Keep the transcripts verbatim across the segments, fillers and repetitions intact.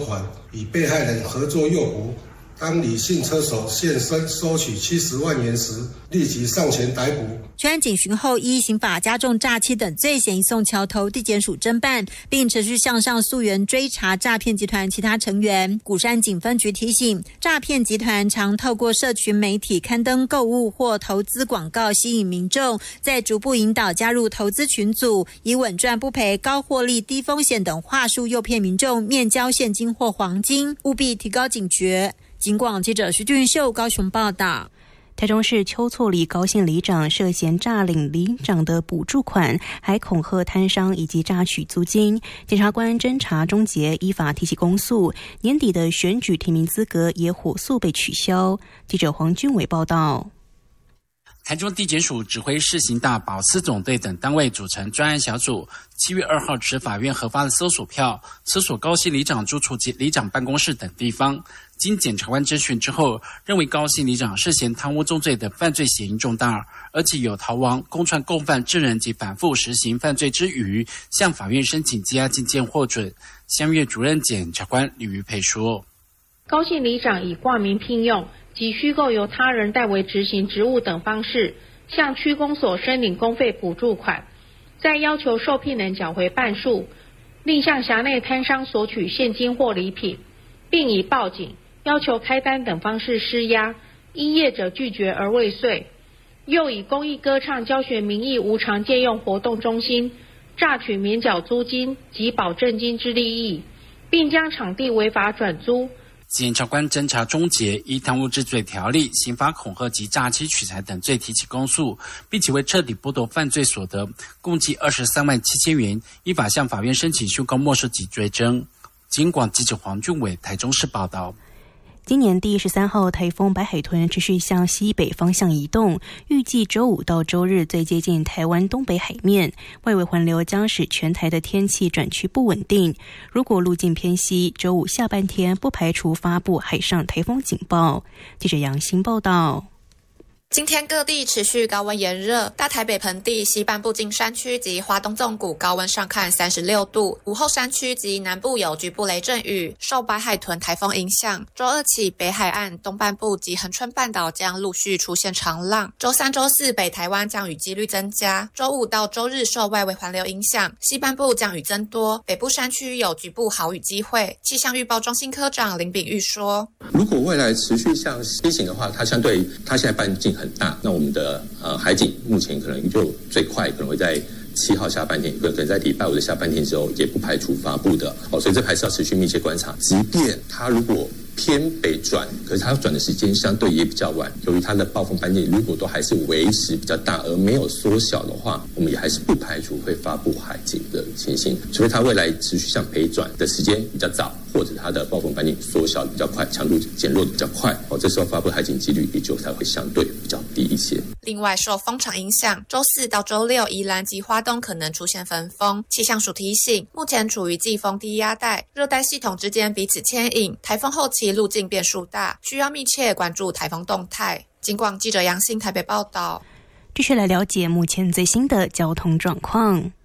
款，与被害人合作诱捕。当李姓车手现身收取七十万元时，立即上前逮捕。 全案警询后，依刑法加重诈欺等罪嫌移送桥头地检署侦办，并持续向上溯源追查诈骗集团其他成员。鼓山警分局提醒，诈骗集团常透过社群媒体刊登购物或投资广告吸引民众，再逐步引导加入投资群组，以稳赚不赔、高获利、低风险等话术诱骗民众面交现金或黄金，务必提高警觉。警广记者徐俊秀高雄报道。 台中市邱厝里高姓里长涉嫌诈领里长的补助款，还恐吓摊商以及诈取租金。检察官侦查终结，依法提起公诉。年底的选举提名资格也火速被取消。记者黄君伟报道。 台中地检署指挥市刑大、保司总队等单位组成专案小组，七月二号持法院核发的搜索票，搜索高姓里长住处及里长办公室等地方。经检察官侦讯之后，认为高姓里长涉嫌贪污重罪的犯罪嫌疑重大，而且有逃亡、公传共犯证人及反复实行犯罪之余，向法院申请羁押禁见获准。相约主任检察官李玉佩说， 高姓里长以挂名聘用及虚构由他人代为执行职务等方式，向区公所申领公费补助款，再要求受聘人缴回半数，另向辖内摊商索取现金或礼品，并以报警、要求开单等方式施压，因业者拒绝而未遂。又以公益歌唱教学名义无偿借用活动中心，诈取免缴租金及保证金之利益，并将场地违法转租。 检察官侦查终结，依贪污治罪条例、刑法恐吓及诈欺取财等罪提起公诉，并且为彻底剥夺犯罪所得，共计二十三万七千元，依法向法院申请宣告没收及追征。警广记者黄俊伟台中市报道。 今年第十三号台风白海豚持续向西北方向移动，预计周五到周日最接近台湾东北海面，外围环流将使全台的天气转趋不稳定。如果路径偏西，周五下半天不排除发布海上台风警报。记者杨欣报道。 今天各地持续高温炎热，大台北盆地西半部近山区及花东纵谷高温上看三十六度，午后山区及南部有局部雷阵雨。受白海豚台风影响，周二起北海岸东半部及恒春半岛将陆续出现长浪。周三、周四北台湾降雨几率增加，周五到周日受外围环流影响，西半部降雨增多，北部山区有局部豪雨机会。气象预报中心科长林炳玉说， 如果未来持续向西行的话，它相对它现在半径很大，那我们的呃海警目前可能就最快可能会在七号下半天，可能在礼拜五的下半天之后，也不排除发布的哦，所以这还是要持续密切观察。即便它如果偏北转，可是它转的时间相对也比较晚，由于它的暴风半径如果都还是维持比较大而没有缩小的话，我们也还是不排除会发布海警的情形，除非它未来持续向北转的时间比较早，或者它的暴风半径缩小比较快，强度减弱的比较快，哦，这时候发布海警几率也就才会相对比较低一些。 另外，受风场影响，周四到周六宜兰及花东可能出现焚风。气象署提醒，目前处于季风低压带，热带系统之间彼此牵引，台风后期路径变数大，需要密切关注台风动态。警广记者杨欣台北报道。 继续来了解目前最新的交通状况。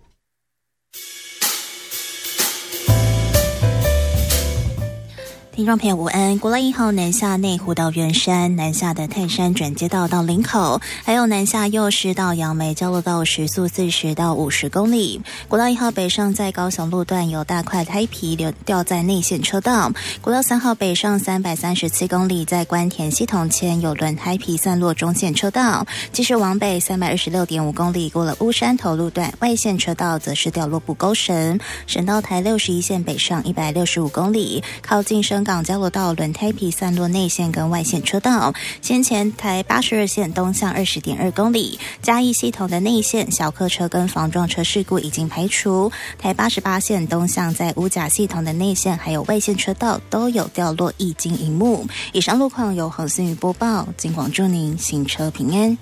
听众朋友午安，国乐一号南下内湖到圆山，南下的泰山转接道到林口，还有南下右师到杨梅交流道时速四十到五十公里。国道一号北上在高雄路段有大块胎皮流掉在内线车道。国道三号北上三百三十七公里，在关田系统前有轮胎皮散落中线车道。继续往北三百二十六点五公里，过了乌山头路段外线车道则是掉落不勾绳。省道台六十一线北上一百六十五公里，靠近深港交流道轮胎皮散落内线跟外线车道。先前台八十二线东向二十点二公里，嘉义系统的内线小客车跟防撞车事故已经排除。台八十八线东向在五甲系统的内线还有外线车道都有掉落液晶萤幕。以上路况由洪思雨播报，警广祝您行车平安。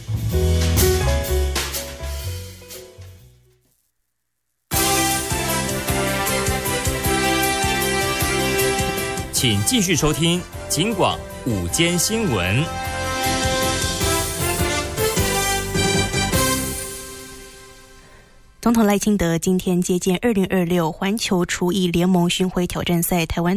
请继续收听警广午间新闻。 总统赖清德今天接见二零二六环球厨艺联盟巡回挑战赛台湾